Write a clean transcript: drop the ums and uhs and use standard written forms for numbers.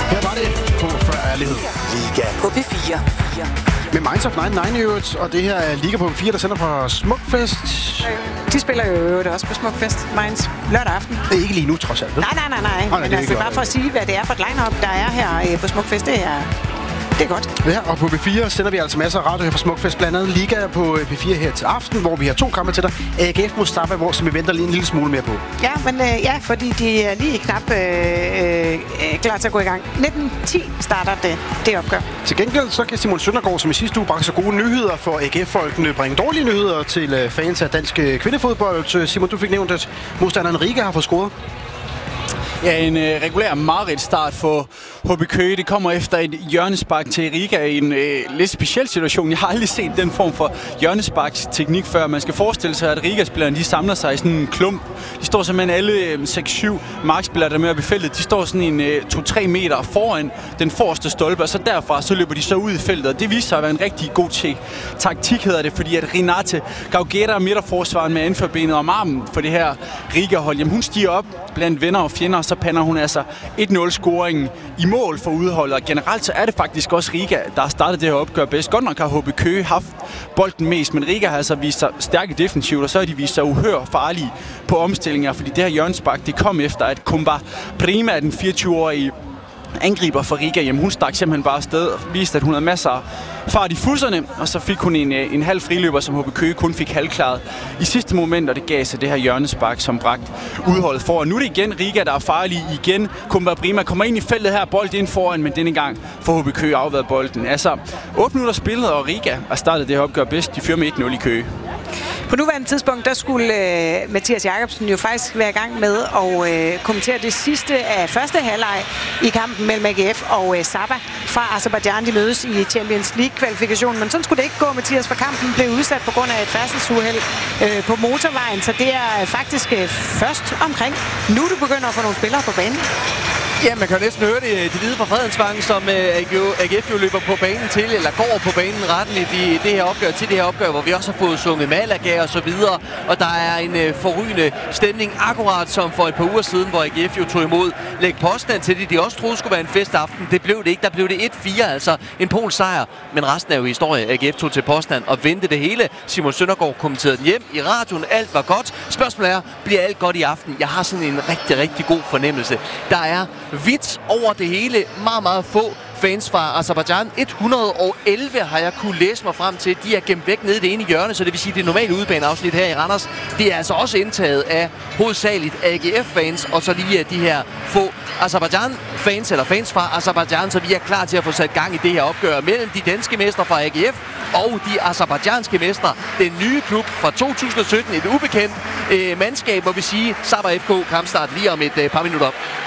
Her var det på Før Ærlighed. Liga på P4. Med Minds of 99 i øvrigt, og det her er Liga på P4, der sender på Smukfest. De spiller jo også på Smukfest, Minds, lørdag aften. Det er ikke lige nu, trods alt. Nej. Men altså bare for at sige, hvad det er for et line-up, der er her på Smukfest, det er godt. Ja, og på P4 sender vi altså masser af radio her fra Smukfest. Blandt andet Liga på P4 her til aften, hvor vi har 2 kampe til dig. AGF mod Stabæk, hvor som vi venter lige en lille smule mere på. Ja, men fordi de er lige knap klar til at gå i gang. 19:10 starter det opgør. Til gengæld så kan Simon Søndergaard, som i sidste uge bragte så gode nyheder for AGF-folkene, bringe dårlige nyheder til fans af dansk kvindefodbold. Simon, du fik nævnt, at modstanderen Riga har fået scoret. Ja, en regulær mareridtstart for HB Køge. Det kommer efter et hjørnespark til Riga i en lidt speciel situation. Jeg har aldrig set den form for hjørnesparksteknik før. Man skal forestille sig, at Riga-spillerne de samler sig i sådan en klump. De står simpelthen alle 6-7 markspillere, der er med op i feltet. De står sådan en 2-3 meter foran den forreste stolpe, og så derfra så løber de så ud i feltet. Og det viser sig at være en rigtig god taktik, hedder det, fordi at Renate Gaugera, midterforsvaren med anførbenet om armen for det her Riga-hold, jamen hun stiger op blandt venner og fjender, så pander hun altså 1-0-scoringen i mål for udholdet. Og generelt så er det faktisk også Riga, der har startet det her opgør bedst. Godt nok har HB Køge haft bolden mest, men Riga har altså vist sig stærke defensivt, og så har de vist sig uhør farlige på omstillinger, fordi det her hjørnespark, det kom efter, at Kumba Prima, den 24-årige angriber for Riga, jamen hun stak simpelthen bare afsted og viste, at hun havde masser af fart i fusserne, og så fik hun en halv friløber, som HB Køge kun fik halvklaret i sidste moment, og det gav sig det her hjørnespark, som bragt udholdet foran. Nu er det igen Riga, der er farlig igen. Kumba Prima kommer ind i feltet her, bold ind foran, men denne gang får HB Køge afværet bolden. Altså, 8 minutter spillet, og Riga har startet det her opgør bedst. De fører med 1-0 i Køge. På nuværende tidspunkt, der skulle Mathias Jakobsen jo faktisk være i gang med at kommentere det sidste af første halvleg i kampen mellem AGF og Saba fra Aserbajdsjan. De mødes i Champions League-kvalifikationen, men sådan skulle det ikke gå, Mathias, for kampen blev udsat på grund af et færdselsuheld på motorvejen, så det er faktisk først omkring nu, du begynder at få nogle spillere på banen. Ja, man kan jo næsten høre det hvide fra Fredensvang, som AGF jo løber på banen til, eller går på banen retteligt i det her opgør, til det her opgør, hvor vi også har fået sunget Malaga og så videre. Og der er en forrygende stemning, akkurat som for et par uger siden, hvor AGF jo tog imod Lech Poznan til det. De også troede skulle være en festaften. Det blev det ikke. Der blev det 1-4, altså en polsejr. Men resten er jo historie. AGF tog til Poznan og vendte det hele. Simon Søndergaard kommenterede den hjem i radioen. Alt var godt. Spørgsmålet er, bliver alt godt i aften? Jeg har sådan en rigtig, rigtig god fornemmelse. Der er hvidt over det hele. Meget, meget få fans fra Aserbajdsjan. 111 har jeg kunne læse mig frem til. De er gemt væk nede i det ene hjørne, så det vil sige, det normale udebaneafsnit her i Randers. Det er altså også indtaget af hovedsageligt AGF-fans, og så lige de her få Aserbajdsjan-fans, eller fans fra Aserbajdsjan, så vi er klar til at få sat gang i det her opgør mellem de danske mestre fra AGF og de aserbajdsjanske mestre. Den nye klub fra 2017, et ubekendt mandskab, hvor vi sige Saba FK kampstart lige om et par minutter.